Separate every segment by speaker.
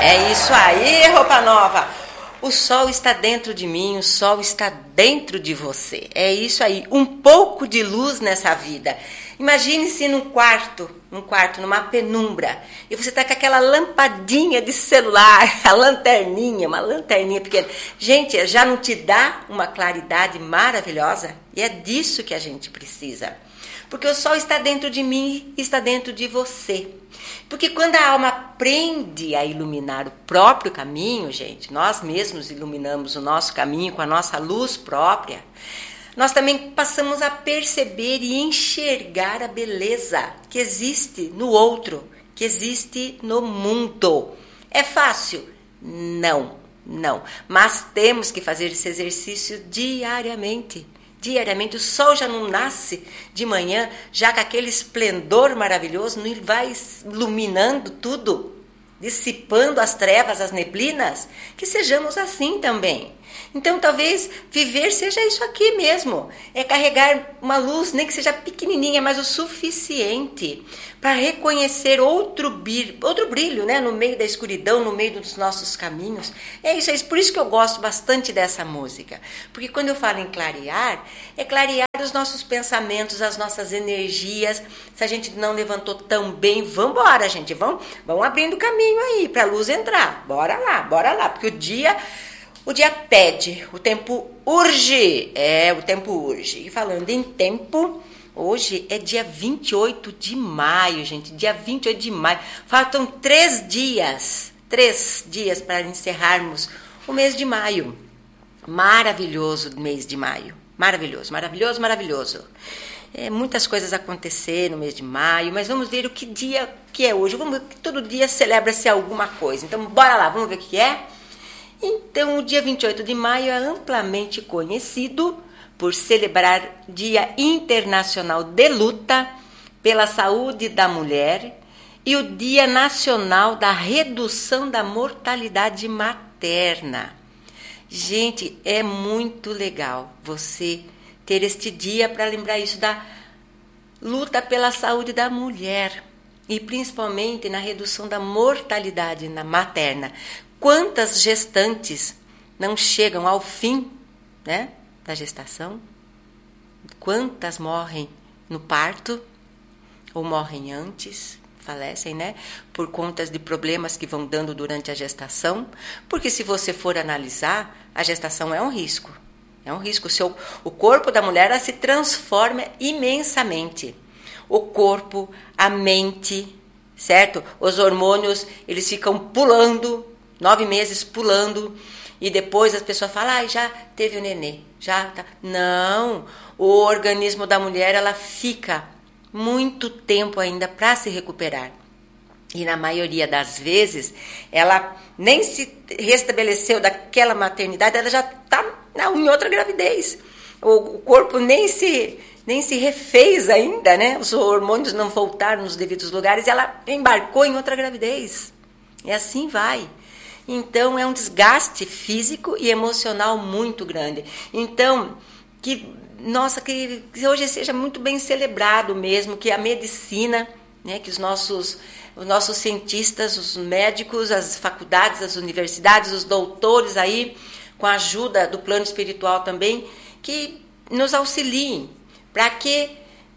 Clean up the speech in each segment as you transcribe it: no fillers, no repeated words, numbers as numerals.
Speaker 1: É isso aí, roupa nova. O sol está dentro de mim, o sol está dentro de você. É isso aí, um pouco de luz nessa vida. Imagine-se num quarto, numa penumbra, e você está com aquela lampadinha de celular, uma lanterninha pequena. Gente, já não te dá uma claridade maravilhosa? E é disso que a gente precisa. Porque o sol está dentro de mim e está dentro de você. Porque quando a alma aprende a iluminar o próprio caminho, gente, nós mesmos iluminamos o nosso caminho com a nossa luz própria, nós também passamos a perceber e enxergar a beleza que existe no outro, que existe no mundo. É fácil? Não. Mas temos que fazer esse exercício diariamente. Diariamente, o sol já não nasce de manhã, já com aquele esplendor maravilhoso, não vai iluminando tudo, dissipando as trevas, as neblinas, que sejamos assim também. Então, talvez viver seja isso aqui mesmo, é carregar uma luz, nem que seja pequenininha, mas o suficiente para reconhecer outro brilho, né, no meio da escuridão, no meio dos nossos caminhos. É isso, por isso que eu gosto bastante dessa música, porque quando eu falo em clarear, é clarear os nossos pensamentos, as nossas energias. Se a gente não levantou tão bem, vamos embora, gente, vamos abrindo caminho aí para a luz entrar, bora lá, porque o dia pede, o tempo urge, o tempo urge. E falando em tempo, hoje é dia 28 de maio, gente, dia 28 de maio. Faltam 3 dias para encerrarmos o mês de maio. Maravilhoso mês de maio, maravilhoso. Muitas coisas aconteceram no mês de maio, mas vamos ver o que dia que é hoje. Vamos ver que todo dia celebra-se alguma coisa. Então, bora lá, vamos ver o que é? Então, o dia 28 de maio é amplamente conhecido por celebrar Dia Internacional de Luta pela Saúde da Mulher e o Dia Nacional da Redução da Mortalidade Materna. Gente, é muito legal você ter este dia para lembrar isso da luta pela saúde da mulher e principalmente na redução da mortalidade materna. Quantas gestantes não chegam ao fim, né, da gestação? Quantas morrem no parto ou morrem antes, falecem, né, por conta de problemas que vão dando durante a gestação? Porque se você for analisar, a gestação é um risco. É um risco. O corpo da mulher ela se transforma imensamente. O corpo, a mente, certo? Os hormônios, eles ficam pulando, 9 meses pulando, e depois as pessoas falam, já teve o nenê, já tá. Não, o organismo da mulher, ela fica muito tempo ainda para se recuperar. E na maioria das vezes, ela nem se restabeleceu daquela maternidade, ela já está em outra gravidez. O corpo nem se refez ainda, né? Os hormônios não voltaram nos devidos lugares, e ela embarcou em outra gravidez. E assim vai. Então, é um desgaste físico e emocional muito grande. Então, que hoje seja muito bem celebrado mesmo, que a medicina, né, que os nossos cientistas, os médicos, as faculdades, as universidades, os doutores aí, com a ajuda do plano espiritual também, que nos auxiliem para que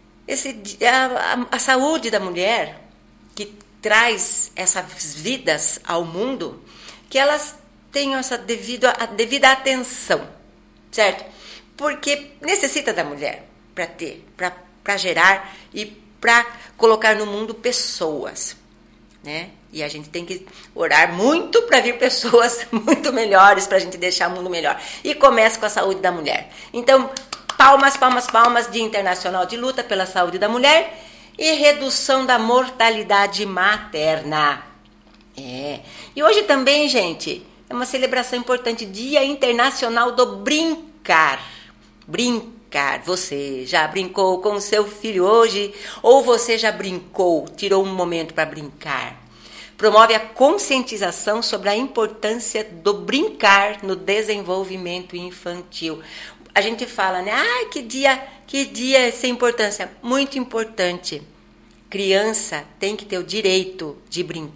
Speaker 1: a saúde da mulher, que traz essas vidas ao mundo, que elas tenham essa devida atenção, certo? Porque necessita da mulher para gerar e para colocar no mundo pessoas, né? E a gente tem que orar muito para vir pessoas muito melhores, para a gente deixar o mundo melhor. E começa com a saúde da mulher. Então, palmas, Dia Internacional de Luta pela Saúde da Mulher e redução da mortalidade materna. E hoje também, gente, é uma celebração importante, Dia Internacional do Brincar. Brincar. Você já brincou com o seu filho hoje? Ou você já brincou, tirou um momento para brincar? Promove a conscientização sobre a importância do brincar no desenvolvimento infantil. A gente fala, né? Que dia sem importância. Muito importante. Criança tem que ter o direito de brincar.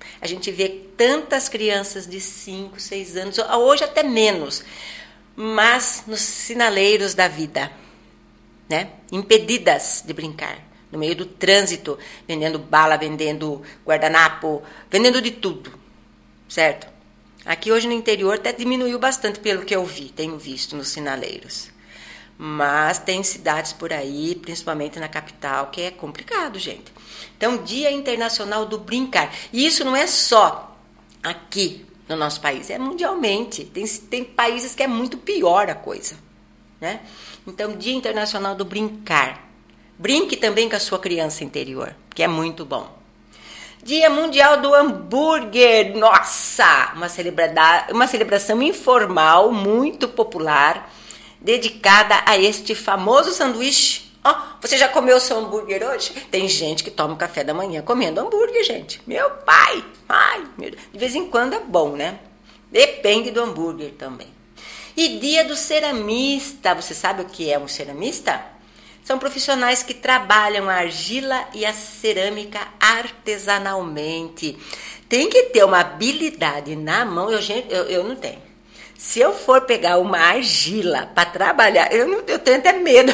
Speaker 1: A gente vê tantas crianças de 5, 6 anos, hoje até menos, mas nos sinaleiros da vida, né? Impedidas de brincar, no meio do trânsito, vendendo bala, vendendo guardanapo, vendendo de tudo, certo? Aqui hoje no interior até diminuiu bastante pelo que eu vi, tenho visto nos sinaleiros. Mas tem cidades por aí, principalmente na capital, que é complicado, gente. Então, Dia Internacional do Brincar. E isso não é só aqui no nosso país, é mundialmente. Tem países que é muito pior a coisa, né? Então, Dia Internacional do Brincar. Brinque também com a sua criança interior, que é muito bom. Dia Mundial do Hambúrguer. Nossa! Uma celebração informal, muito popular, dedicada a este famoso sanduíche. Você já comeu seu hambúrguer hoje? Tem gente que toma o café da manhã comendo hambúrguer, gente. Meu pai! Ai, meu Deus. De vez em quando é bom, né? Depende do hambúrguer também. E dia do ceramista. Você sabe o que é um ceramista? São profissionais que trabalham a argila e a cerâmica artesanalmente. Tem que ter uma habilidade na mão. Eu não tenho. Se eu for pegar uma argila para trabalhar, eu tenho até medo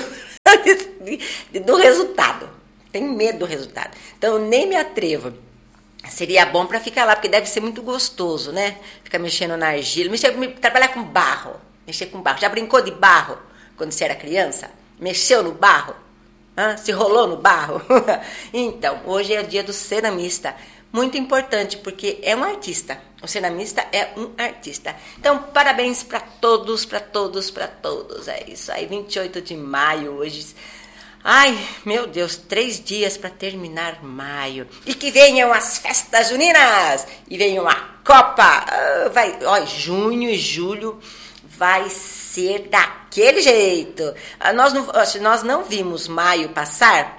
Speaker 1: do resultado. Tenho medo do resultado. Então, eu nem me atrevo. Seria bom para ficar lá, porque deve ser muito gostoso, né? Ficar mexendo na argila. Trabalhar com barro. Mexer com barro. Já brincou de barro quando você era criança? Mexeu no barro? Se rolou no barro? Então, hoje é o dia do ceramista. Muito importante, porque é um artista. O ceramista é um artista. Então, parabéns para todos, para todos, para todos. É isso aí, 28 de maio hoje. Ai, meu Deus, 3 dias para terminar maio. E que venham as festas juninas. E venham a Copa. Junho e julho vai ser daquele jeito. Nós não vimos maio passar.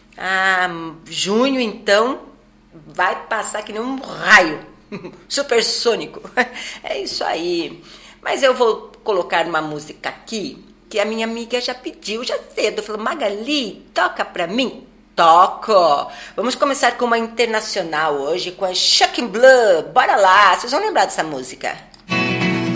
Speaker 1: Junho, então, vai passar que nem um raio supersônico. É isso aí. Mas eu vou colocar uma música aqui que a minha amiga já pediu, já cedo. Falou, Magali, toca pra mim? Toco. Vamos começar com uma internacional hoje, com a Shocking Blue. Bora lá, vocês vão lembrar dessa música.